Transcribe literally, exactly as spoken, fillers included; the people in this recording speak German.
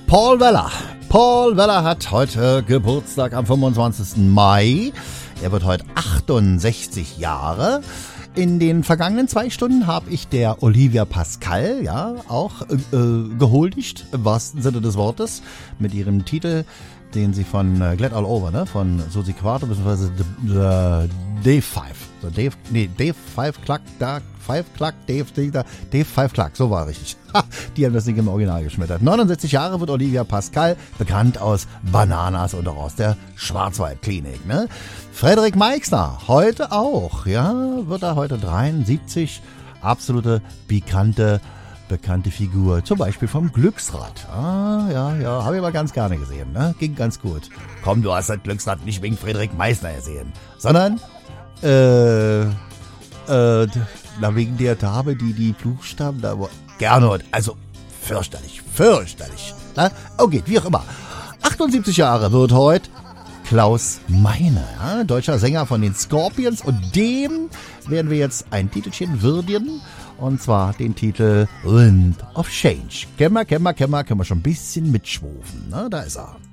Paul Weller. Paul Weller hat heute Geburtstag am fünfundzwanzigsten Mai. Er wird heute achtundsechzig Jahre. In den vergangenen zwei Stunden habe ich der Olivia Pascal, ja, auch äh, gehuldigt, im wahrsten Sinne des Wortes, mit ihrem Titel, den sie von äh, Glad All Over, ne, von Suzi Quattro, beziehungsweise The, the Dave Five. The Dave, nee, Dave Five Cluck, da, Five Cluck, Dave, Dave, Dave Five Cluck, so war richtig. Die haben das nicht im Original geschmettert. neunundsechzig Jahre wird Olivia Pascal, bekannt aus Bananas und auch aus der Schwarzwaldklinik, ne? Frederik Meixner, heute auch, ja, wird er heute dreiundsiebzig, absolute pikante, bekannte Figur, zum Beispiel vom Glücksrad. Ah, ja, ja, habe ich aber ganz gerne gesehen, ne? Ging ganz gut. Komm, du hast das Glücksrad nicht wegen Frederik Meixner gesehen, sondern, äh, äh, na, wegen der Dame, die die Buchstaben da, Gernot, also fürchterlich, fürchterlich. Na? Okay, wie auch immer. achtundsiebzig Jahre wird heute Klaus Meine, ja, deutscher Sänger von den Scorpions, und dem werden wir jetzt ein Titelchen würdigen, und zwar den Titel Wind of Change. Kennen wir, kennen wir, kennen wir, können wir schon ein bisschen mitschwufen, ne? Da ist er.